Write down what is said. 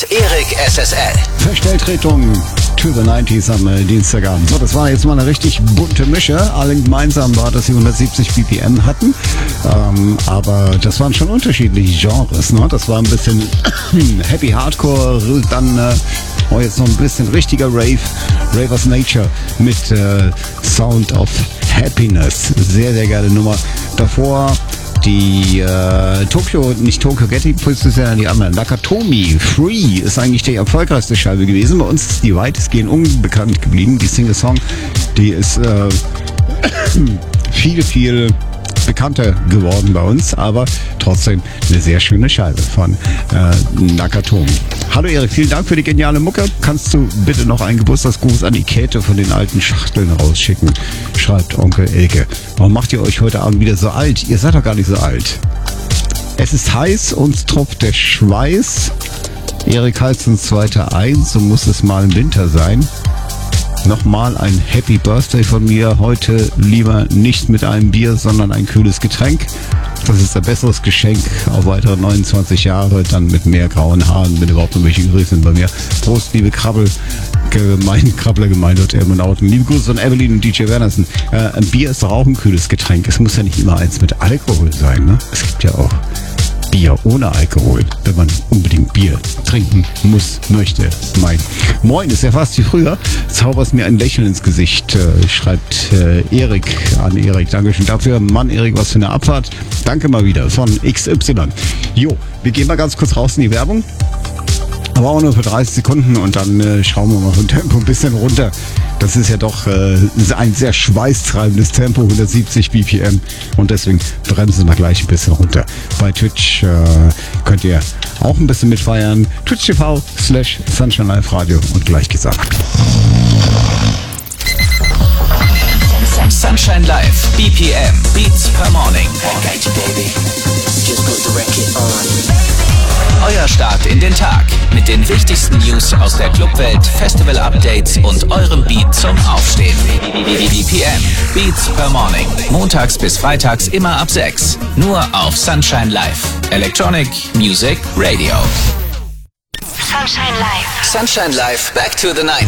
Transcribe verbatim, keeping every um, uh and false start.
Erik S S L. Verstelltretung to the neunziger am äh, Dienstagabend. So, das war jetzt mal eine richtig bunte Mische. Alle gemeinsam war, dass sie hundertsiebzig B P M hatten. Ähm, aber das waren schon unterschiedliche Genres. Ne? Das war ein bisschen Happy Hardcore, dann äh, oh, jetzt noch ein bisschen richtiger Rave. Ravers Nature mit äh, Sound of Happiness. Sehr, sehr geile Nummer. Davor die äh, Tokyo, nicht Tokyo Getty, das ist ja die andere. Nakatomi Free ist eigentlich die erfolgreichste Scheibe gewesen. Bei uns ist die weitestgehend unbekannt geblieben. Die Single-Song, die ist äh, viel, viel bekannter geworden bei uns, aber trotzdem eine sehr schöne Scheibe von äh, Nakatomi. Hallo Erik, vielen Dank für die geniale Mucke. Kannst du bitte noch einen Geburtstagsgruß an die Käthe von den alten Schachteln rausschicken? Schreibt Onkel Elke. Warum macht ihr euch heute Abend wieder so alt? Ihr seid doch gar nicht so alt. Es ist heiß, uns tropft der Schweiß. Erik heizt uns weiter ein, so muss es mal im Winter sein. Nochmal ein Happy Birthday von mir. Heute lieber nicht mit einem Bier, sondern ein kühles Getränk. Das ist ein besseres Geschenk auf weitere neunundzwanzig Jahre, dann mit mehr grauen Haaren, wenn überhaupt noch welche übrig sind bei mir. Prost, liebe Krabbel, gemein, Krabbler-Gemeinde und Ermonauten. Liebe Grüße an Evelyn und D J Wernersen. Äh, ein Bier ist doch auch ein kühles Getränk. Es muss ja nicht immer eins mit Alkohol sein, ne? Es gibt ja auch Bier ohne Alkohol, wenn man unbedingt Bier trinken muss, möchte. Mein Moin ist ja fast wie früher. Zauberst mir ein Lächeln ins Gesicht, äh, schreibt äh, Erik an Erik. Dankeschön dafür. Mann, Erik, was für eine Abfahrt. Danke mal wieder von X Y. Jo, wir gehen mal ganz kurz raus in die Werbung. Aber auch nur für dreißig Sekunden und dann äh, schauen wir mal vom Tempo ein bisschen runter. Das ist ja doch äh, ein sehr schweißtreibendes Tempo, hundertsiebzig B P M. Und deswegen bremsen wir gleich ein bisschen runter. Bei Twitch äh, könnt ihr auch ein bisschen mitfeiern. Twitch T V slash Sunshine Live Radio und gleich gesagt. Sunshine Live, B P M, Beats per Morning. Euer Start in den Tag mit den wichtigsten News aus der Clubwelt, Festival-Updates und eurem Beat zum Aufstehen. B P M, Beats per Morning. Montags bis freitags immer ab sechs. Nur auf Sunshine Live. Electronic Music Radio. Sunshine Live. Sunshine Live, back to the nineties.